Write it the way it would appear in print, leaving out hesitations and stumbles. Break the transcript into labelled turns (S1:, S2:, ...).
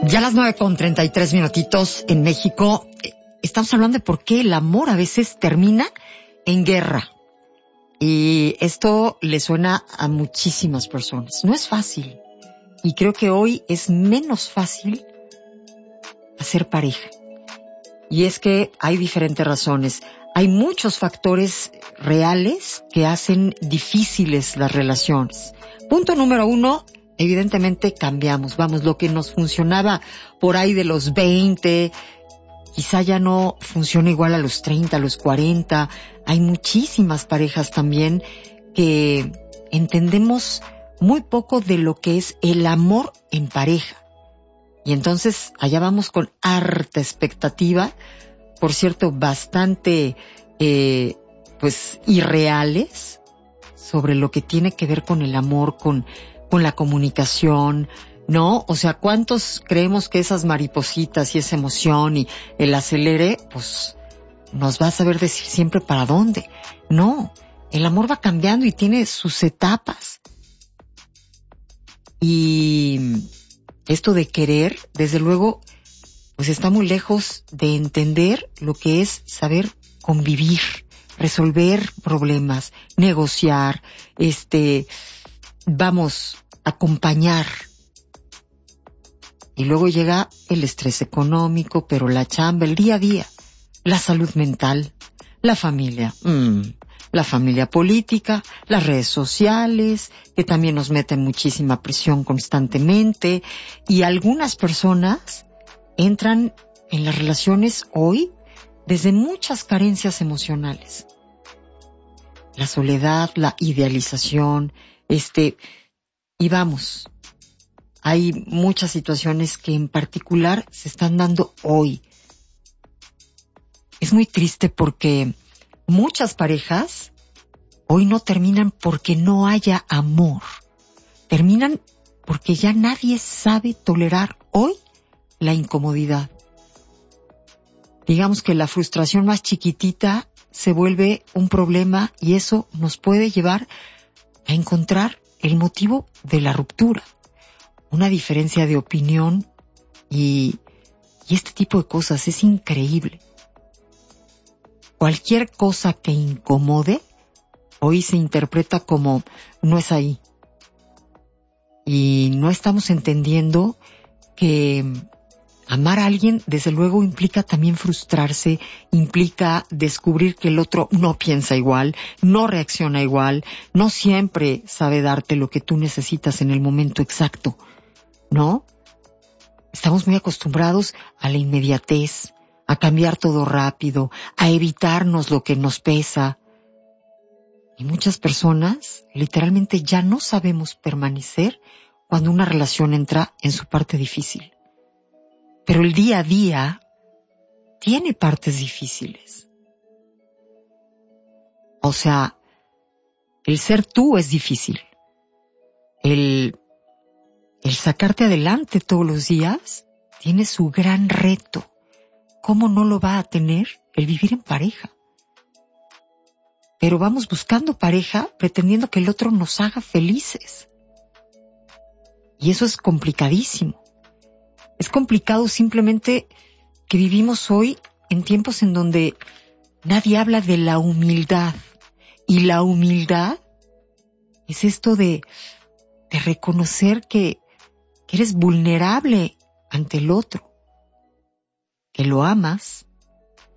S1: Ya a las 9:33 en México, estamos hablando de por qué el amor a veces termina en guerra. Y esto le suena a muchísimas personas. No es fácil. Y creo que hoy es menos fácil hacer pareja. Y es que hay diferentes razones. Hay muchos factores reales que hacen difíciles las relaciones. Punto número 1, evidentemente cambiamos. Vamos, lo que nos funcionaba por ahí de los 20, quizá ya no funciona igual a los 30, a los 40. Hay muchísimas parejas también que entendemos muy poco de lo que es el amor en pareja. Y entonces allá vamos con harta expectativa, por cierto, bastante pues irreales sobre lo que tiene que ver con el amor, con la comunicación, ¿no? O sea, ¿cuántos creemos que esas maripositas y esa emoción y el acelere, pues nos va a saber decir siempre para dónde? No, el amor va cambiando y tiene sus etapas. Y esto de querer, desde luego, pues está muy lejos de entender lo que es saber convivir, resolver problemas, negociar, acompañar. Y luego llega el estrés económico, pero la chamba, el día a día, la salud mental, la familia, la familia política, las redes sociales, que también nos meten muchísima presión constantemente, y algunas personas entran en las relaciones hoy desde muchas carencias emocionales. La soledad, la idealización, y vamos, hay muchas situaciones que en particular se están dando hoy. Es muy triste porque muchas parejas hoy no terminan porque no haya amor. Terminan porque ya nadie sabe tolerar hoy la incomodidad. Digamos que la frustración más chiquitita se vuelve un problema y eso nos puede llevar a encontrar el motivo de la ruptura. Una diferencia de opinión y este tipo de cosas es increíble. Cualquier cosa que incomode hoy se interpreta como no es ahí. Y no estamos entendiendo que amar a alguien, desde luego, implica también frustrarse, implica descubrir que el otro no piensa igual, no reacciona igual, no siempre sabe darte lo que tú necesitas en el momento exacto, ¿no? Estamos muy acostumbrados a la inmediatez, a cambiar todo rápido, a evitarnos lo que nos pesa. Y muchas personas literalmente ya no sabemos permanecer cuando una relación entra en su parte difícil. Pero el día a día tiene partes difíciles. O sea, el ser tú es difícil. El sacarte adelante todos los días tiene su gran reto. ¿Cómo no lo va a tener el vivir en pareja? Pero vamos buscando pareja pretendiendo que el otro nos haga felices. Y eso es complicadísimo. Es complicado simplemente que vivimos hoy en tiempos en donde nadie habla de la humildad. Y la humildad es esto de reconocer que eres vulnerable ante el otro, que lo amas,